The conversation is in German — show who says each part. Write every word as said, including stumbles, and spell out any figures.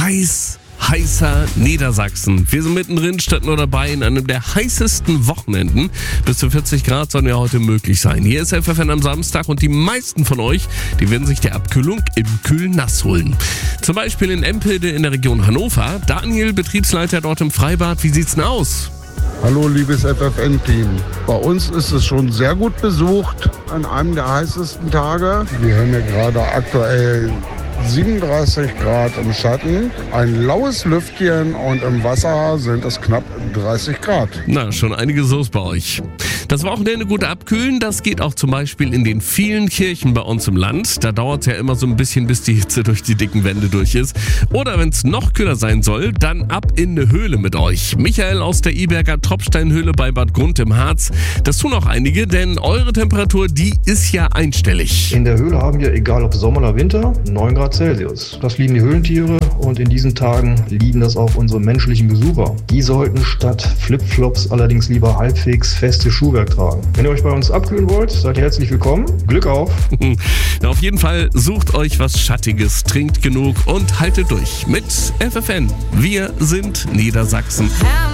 Speaker 1: heiß, heißer Niedersachsen. Wir sind mittendrin, statt nur dabei in einem der heißesten Wochenenden. Bis zu vierzig Grad sollen ja heute möglich sein. Hier ist F F N am Samstag und die meisten von euch, die werden sich der Abkühlung im Kühlnass holen. Zum Beispiel in Empelde in der Region Hannover. Daniel, Betriebsleiter dort im Freibad. Wie sieht's denn aus?
Speaker 2: Hallo liebes F F N-Team. Bei uns ist es schon sehr gut besucht an einem der heißesten Tage. Wir haben ja gerade aktuell siebenunddreißig Grad im Schatten, ein laues Lüftchen und im Wasser sind es knapp dreißig Grad.
Speaker 1: Na, schon einiges los bei euch. Das Wochenende gut abkühlen, das geht auch zum Beispiel in den vielen Kirchen bei uns im Land. Da dauert es ja immer so ein bisschen, bis die Hitze durch die dicken Wände durch ist. Oder wenn es noch kühler sein soll, dann ab in eine Höhle mit euch. Michael aus der Iberger Tropfsteinhöhle bei Bad Grund im Harz. Das tun auch einige, denn eure Temperatur, die ist ja einstellig.
Speaker 3: In der Höhle haben wir, egal ob Sommer oder Winter, neun Grad Celsius. Das lieben die Höhlentiere und in diesen Tagen lieben das auch unsere menschlichen Besucher. Die sollten statt Flipflops allerdings lieber halbwegs feste Schuhwerk tragen. Wenn ihr euch bei uns abkühlen wollt, seid ihr herzlich willkommen. Glück auf!
Speaker 1: Na, auf jeden Fall sucht euch was Schattiges, trinkt genug und haltet durch mit F F N. Wir sind Niedersachsen.